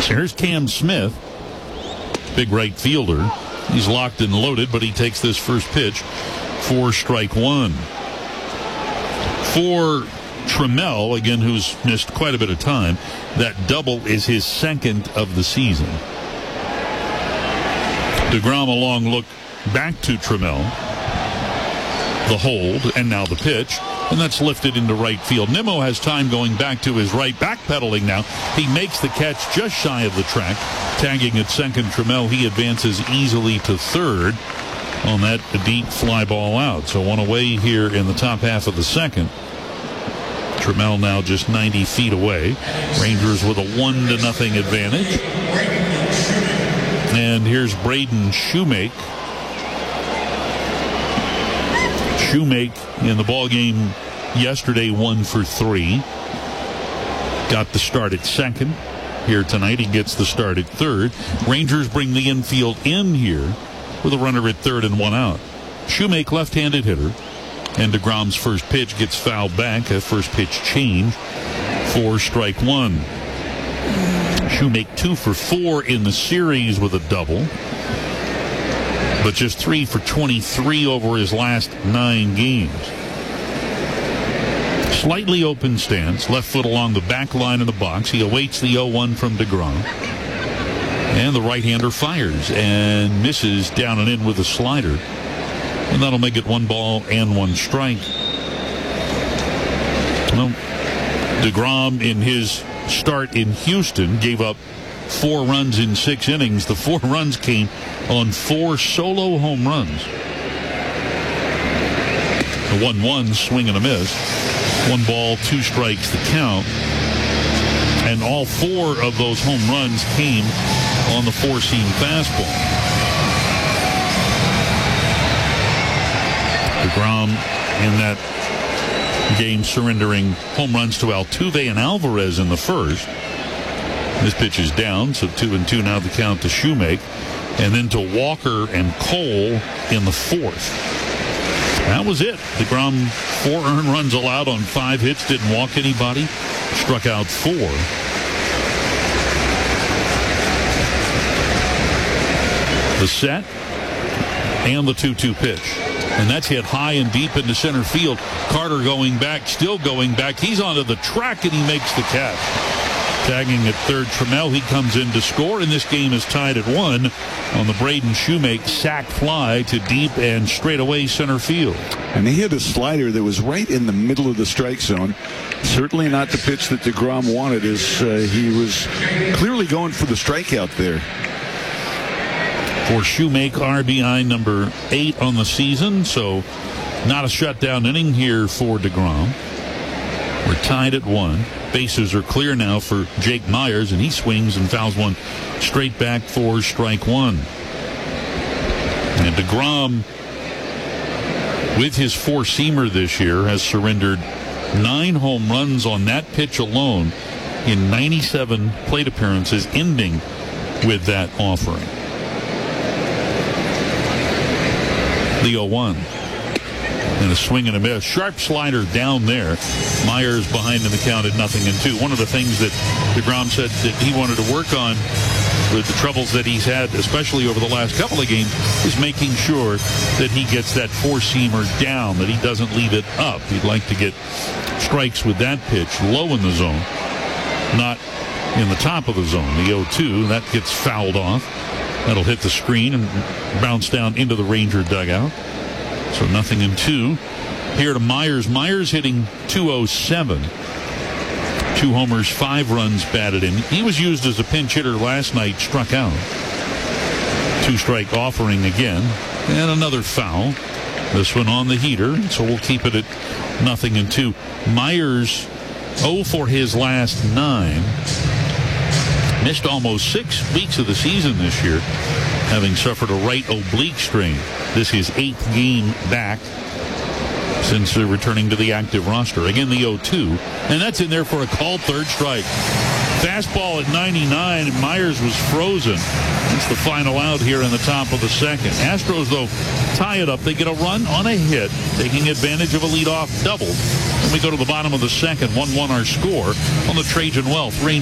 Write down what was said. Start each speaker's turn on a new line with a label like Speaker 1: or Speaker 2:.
Speaker 1: So here's Cam Smith, big right fielder. He's locked and loaded, but he takes this first pitch for strike one. For Trammell, again, who's missed quite a bit of time, that double is his second of the season. DeGrom, a long look back to Trammell. The hold, and now the pitch. And that's lifted into right field. Nimmo has time going back to his right, backpedaling now. He makes the catch just shy of the track. Tagging at second, Trammell, he advances easily to third on that deep fly ball out. So one away here in the top half of the second. Trammell now just 90 feet away. Rangers with a 1-0 advantage. And here's Braden Shoemake. Shoemake in the ball game yesterday, 1 for 3. Got the start at second. Here tonight, he gets the start at third. Rangers bring the infield in here with a runner at third and one out. Shoemake, left-handed hitter. And DeGrom's first pitch gets fouled back. A first pitch change for strike one. Shoemake 2 for 4 in the series with a double. But just 3 for 23 over his last 9 games. Slightly open stance, left foot along the back line of the box. He awaits the 0-1 from DeGrom. And the right-hander fires and misses down and in with a slider. And that'll make it 1 ball and 1 strike. Well, DeGrom in his start in Houston gave up 4 runs in 6 innings. The 4 runs came on 4 solo home runs. A 1-1 swing and a miss. 1 ball, 2 strikes the count. And all 4 of those home runs came on the 4-seam fastball. DeGrom in that game surrendering home runs to Altuve and Alvarez in the first. This pitch is down, so 2-2 now the count to Shoemake. And then to Walker and Cole in the fourth. That was it. DeGrom, 4 earned runs allowed on 5 hits, didn't walk anybody, struck out 4. The set and the 2-2 pitch. And that's hit high and deep into center field. Carter going back, still going back. He's onto the track and he makes the catch. Tagging at third, Trammell, he comes in to score, and this game is tied at 1 on the Braden Shoemake sac fly to deep and straightaway center field.
Speaker 2: And he hit a slider that was right in the middle of the strike zone. Certainly not the pitch that DeGrom wanted, as he was clearly going for the strikeout there.
Speaker 1: For Shoemake, RBI number 8 on the season, so not a shutdown inning here for DeGrom. We're tied at 1. Bases are clear now for Jake Myers, and he swings and fouls one straight back for strike 1. And DeGrom, with his 4-seamer this year, has surrendered 9 home runs on that pitch alone in 97 plate appearances, ending with that offering. The 0-1. And a swing and a miss. Sharp slider down there. Myers behind in the count at 0-2. One of the things that DeGrom said that he wanted to work on with the troubles that he's had, especially over the last couple of games, is making sure that he gets that 4-seamer down, that he doesn't leave it up. He'd like to get strikes with that pitch low in the zone, not in the top of the zone. The 0-2, that gets fouled off. That'll hit the screen and bounce down into the Ranger dugout. So 0-2. Here to Myers. Myers hitting .207. 2 homers, 5 runs batted in. He was used as a pinch hitter last night, struck out. 2-strike offering again. And another foul. This one on the heater. So we'll keep it at 0-2. Myers 0 for his last 9. Missed almost 6 weeks of the season this year, having suffered a right oblique strain. This is 8th game back since returning to the active roster. Again, the 0-2, and that's in there for a called third strike. Fastball at 99, and Myers was frozen. It's the final out here in the top of the second. Astros, though, tie it up. They get a run on a hit, taking advantage of a leadoff double. And we go to the bottom of the second, 1-1 our score on the Trajan Wealth Range